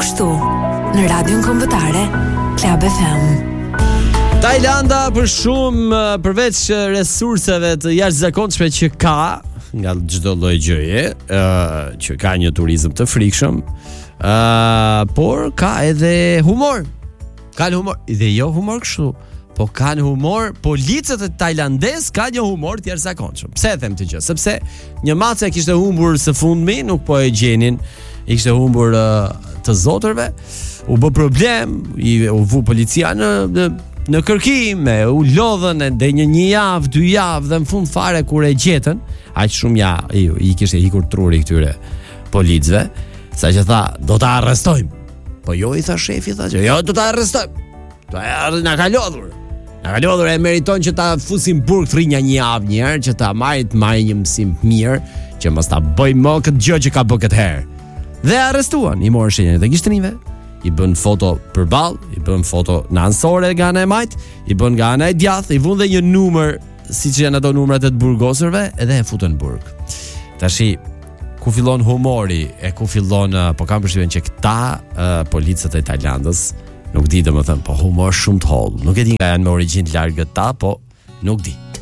kështu në radion kombëtare Club FM. Tajlanda për shumë përveç resurseve të jashtëzakonshme që ka nga çdo lloj gjëje, që ka një turizëm të frikshëm, por ka edhe humor. Kanë humor, dhe jo humor kështu, po kanë humor, policët e tajlandez ka një humor të jashtëzakonshëm. Pse e them këtë gjë? Sepse një mace kishte humbur së fundmi, nuk po e gjenin, i kishte humbur të zotërve, u bë problem, u vu policia në kërkim, u lodhën dhe një javë, 2 javë dhe në fund fare kur e gjetën, aq shumë i kishte ikur truri këtyre policëve, sa që tha, do ta arrestojmë. Po jo, i tha shefi, jo, do ta arrestojmë. Na ka lodhur, e meriton që ta fusim burg të rinja një javë një herë, që ta marrin një mësim mirë, që mos ta bëj më këtë gjë që ka bë këtë herë. Dhe arrestuan, i morën shenjat e gishtrive, i bën foto përballë, i bën foto në ansore nga ana e majt, i bën nga ana e djathtë, i vun dhe një numër, siç janë ato numrat e të burgosërve, edhe e futën në burg. Tashi ku fillon humori e ku fillon, po kam përshtypjen që këta policët e Tajlandës, nuk di domethënë, po humor shumë të holl. Nuk e di nga janë me origjinë largë ta, po nuk di.